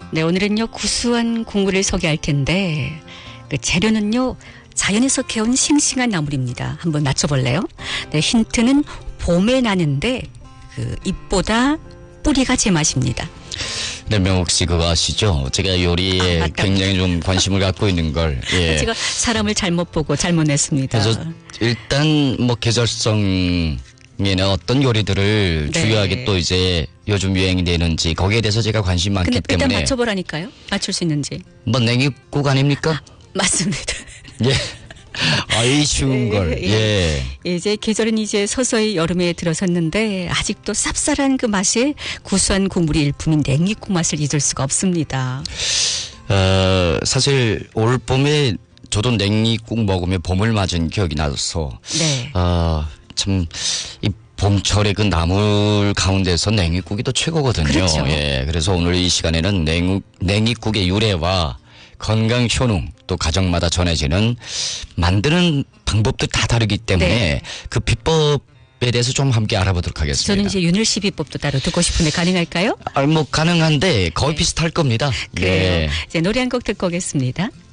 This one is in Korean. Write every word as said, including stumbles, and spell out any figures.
네, 오늘은요 구수한 국물을 소개할 텐데 그 재료는요 자연에서 캐온 싱싱한 나물입니다. 한번 맞춰볼래요? 네, 힌트는 봄에 나는데 그 잎보다 뿌리가 제맛입니다. 네, 명옥 씨 그거 아시죠? 제가 요리에 아, 굉장히 좀 관심을 갖고 있는 걸. 예. 제가 사람을 잘못 보고 잘못 냈습니다. 그래서 일단 뭐 계절성 에는 어떤 요리들을 네. 주요하게 또 이제 요즘 유행이 되는지 거기에 대해서 제가 관심이 많기 근데 일단 때문에 맞춰보라니까요. 맞출 수 있는지. 뭐 냉이국 아닙니까? 맞습니다. 예. 아이 쉬운 예, 걸. 예. 예. 이제 계절은 이제 서서히 여름에 들어섰는데 아직도 쌉쌀한 그 맛에 구수한 국물이 일품인 냉이국 맛을 잊을 수가 없습니다. 어, 사실 올 봄에 저도 냉이국 먹으며 봄을 맞은 기억이 나서 네. 어, 참 이 봄철의 그 나물 가운데서 냉이국이 또 최고거든요. 그렇죠. 예. 그래서 오늘 이 시간에는 냉, 냉이국의 유래와 건강 효능 또 가정마다 전해지는 만드는 방법도 다 다르기 때문에 네. 그 비법에 대해서 좀 함께 알아보도록 하겠습니다. 저는 이제 윤일 씨 비법도 따로 듣고 싶은데 가능할까요? 아, 뭐 가능한데 거의 네. 비슷할 겁니다. 그래요. 네. 이제 노래 한 곡 듣고 오겠습니다.